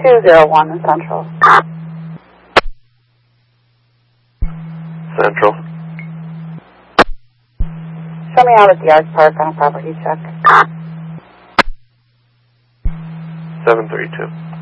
201 in Central. Central. Show me out at the Arts Park on a property check. 732.